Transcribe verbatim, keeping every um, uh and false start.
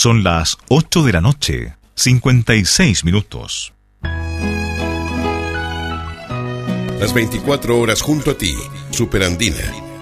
Son las ocho de la noche, cincuenta y seis minutos. Las veinticuatro horas junto a ti, Superandina.